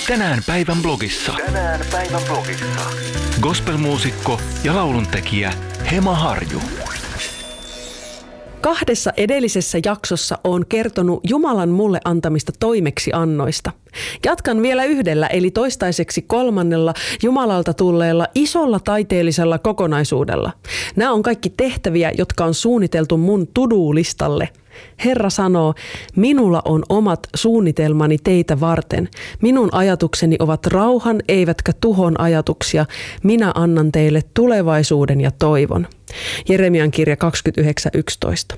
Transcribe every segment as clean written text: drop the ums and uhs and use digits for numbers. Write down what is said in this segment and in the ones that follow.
Tänään päivän blogissa. Gospelmuusikko ja lauluntekijä Hema Harju. 2 edellisessä jaksossa olen kertonut Jumalan mulle antamista toimeksiannoista. Jatkan vielä 1, eli toistaiseksi 3. Jumalalta tulleella isolla taiteellisella kokonaisuudella. Nämä on kaikki tehtäviä, jotka on suunniteltu mun to-do-listalle. Herra sanoo, minulla on omat suunnitelmani teitä varten. Minun ajatukseni ovat rauhan eivätkä tuhon ajatuksia. Minä annan teille tulevaisuuden ja toivon. Jeremian kirja 29:11.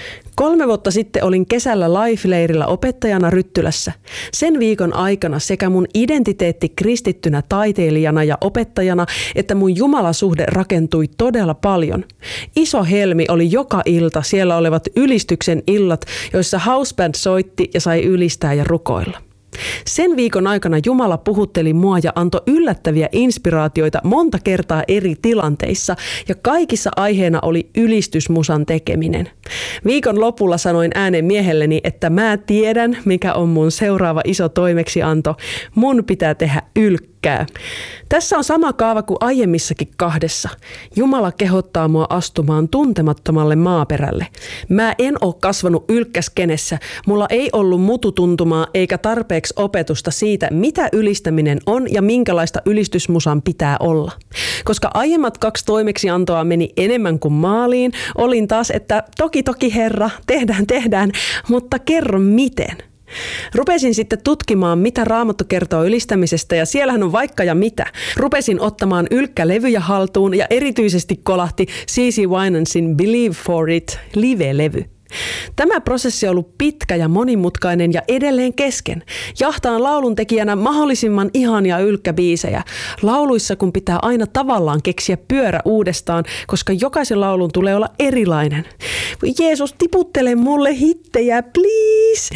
3 vuotta sitten olin kesällä Life-leirillä opettajana Ryttylässä. Sen viikon aikana sekä mun identiteetti kristittynä taiteilijana ja opettajana, että mun jumalasuhde rakentui todella paljon. Iso helmi oli joka ilta siellä olevat ylistyksen illat, joissa houseband soitti ja sai ylistää ja rukoilla. Sen viikon aikana Jumala puhutteli mua ja antoi yllättäviä inspiraatioita monta kertaa eri tilanteissa ja kaikissa aiheena oli ylistysmusan tekeminen. Viikon lopulla sanoin äänen miehelleni, että mä tiedän, mikä on mun seuraava iso toimeksianto. Mun pitää tehdä ylkkää. Tässä on sama kaava kuin aiemmissakin 2. Jumala kehottaa mua astumaan tuntemattomalle maaperälle. Mä en ole kasvanut ylkkäskenessä. Mulla ei ollut mututuntumaa eikä tarpeeksi opetusta siitä, mitä ylistäminen on ja minkälaista ylistysmusan pitää olla. Koska aiemmat 2 toimeksiantoa meni enemmän kuin maaliin, olin taas, että toki Herra, tehdään, mutta kerro miten. Rupesin sitten tutkimaan, mitä Raamattu kertoo ylistämisestä ja siellähän on vaikka ja mitä. Rupesin ottamaan ylkkälevyjä haltuun ja erityisesti kolahti C.C. Winansin Believe for It live-levy. Tämä prosessi on ollut pitkä ja monimutkainen ja edelleen kesken. Jahtaan lauluntekijänä mahdollisimman ihania ylkkäbiisejä. Lauluissa kun pitää aina tavallaan keksiä pyörä uudestaan, koska jokaisen laulun tulee olla erilainen. Jeesus, tiputtele mulle hittejä, please!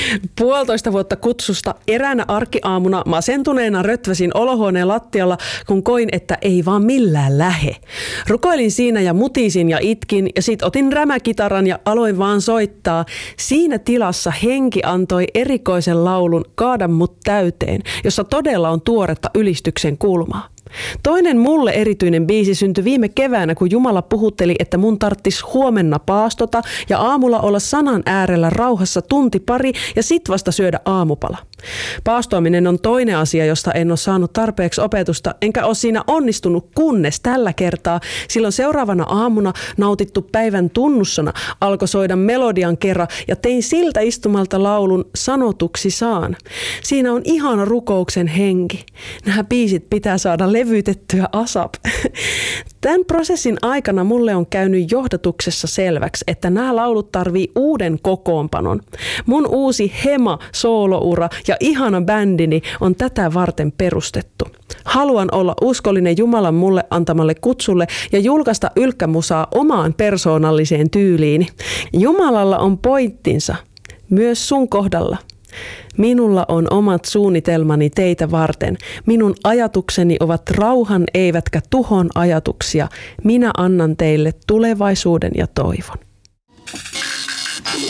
1,5 vuotta kutsusta eräänä arkiaamuna masentuneena rötväsin olohuoneen lattialla, kun koin, että ei vaan millään lähe. Rukoilin siinä ja mutisin ja itkin ja sit otin rämäkitaran ja aloin vaan soittaa. Siinä tilassa henki antoi erikoisen laulun Kaada mut täyteen, jossa todella on tuoretta ylistyksen kulmaa. Toinen mulle erityinen biisi syntyi viime keväänä, kun Jumala puhutteli, että mun tarttis huomenna paastota ja aamulla olla sanan äärellä rauhassa tunti pari ja sit vasta syödä aamupala. Paastoaminen on toinen asia, josta en ole saanut tarpeeksi opetusta, enkä ole siinä onnistunut, kunnes tällä kertaa silloin seuraavana aamuna nautittu päivän tunnussana alkoi soida melodian kerran ja tein siltä istumalta laulun Sanotuksi saan. Siinä on ihana rukouksen henki. Nämä biisit pitää saada levytettyä ASAP. Tämän prosessin aikana mulle on käynyt johdatuksessa selväksi, että nämä laulut tarvii uuden kokoonpanon. Mun uusi Hema-sooloura ja ihana bändini on tätä varten perustettu. Haluan olla uskollinen Jumalan mulle antamalle kutsulle ja julkaista ylkkämusaa omaan persoonalliseen tyyliini. Jumalalla on pointtinsa, myös sun kohdalla. Minulla on omat suunnitelmani teitä varten. Minun ajatukseni ovat rauhan eivätkä tuhon ajatuksia. Minä annan teille tulevaisuuden ja toivon.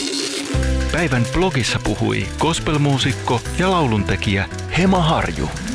Päivän blogissa puhui gospelmuusikko ja lauluntekijä Hema Harju.